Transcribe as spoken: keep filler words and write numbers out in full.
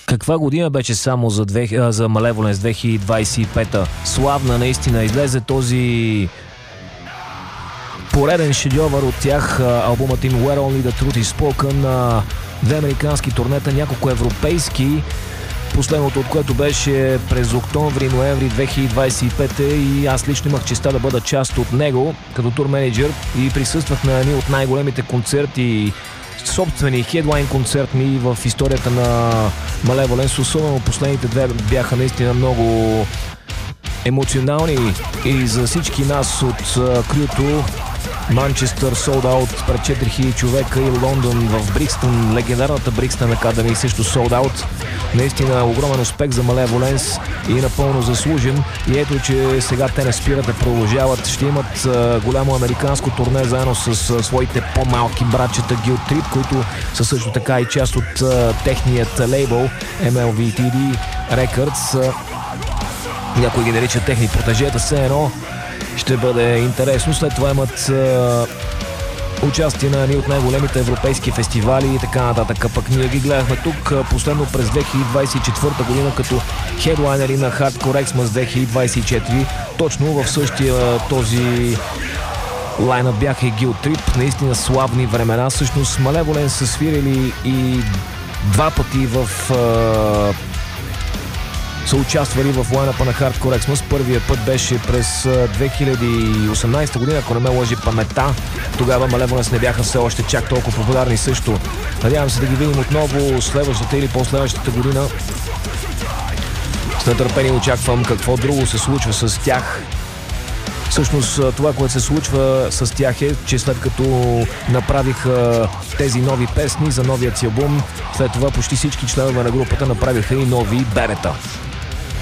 Каква година беше само за, две, за Malevolence две хиляди двадесет и пета? Славна наистина. Излезе този пореден шедьовър от тях, албумът им Where Only the Truth is Spoken, две американски турнета, няколко европейски, последното от което беше през октомври-ноември две хиляди двадесет и пета и аз лично имах честа да бъда част от него като турменеджер и присъствах на едни от най-големите концерти, собствени хедлайн концерт ми в историята на Malevolence. Особено последните две бяха наистина много емоционални и за всички нас от крюто. Манчестър sold out пред четири хиляди човека и Лондон в Брикстън, легендарната Брикстън Академи също sold out. Наистина огромен успех за Malevolence и напълно заслужен. И ето, че сега те не спират да продължават. Ще имат а, голямо американско турне заедно с а, своите по-малки братчета Guilt Trip, които са също така и част от а, техният лейбъл Ем Ел Ви Ти Ди Records. Някой ги наричат техни протежета, все едно ще бъде интересно. След това имат а, участие на едни от най-големите европейски фестивали и така нататък. Пък ние ги гледахме тук последно през две хиляди двадесет и четвърта година като хедлайнери на Hardcore Xmas две хиляди двадесет и четири. Точно в същия този лайнът бяха и Guilt Trip. Наистина славни времена. Всъщност Malevolence са свирили и два пъти в а, са участвали в лайнъпа на Hardcore Xmas. Първият път беше през две хиляди и осемнадесета година, ако не ме лъжи паметта. Тогава Malevolence не бяха все още чак толкова популярни също. Надявам се да ги видим отново следващата или по-следващата година. С нетърпение очаквам какво друго се случва с тях. Всъщност това, което се случва с тях е, че след като направиха тези нови песни за новият си албум, след това почти всички членове на групата направиха и нови бебета.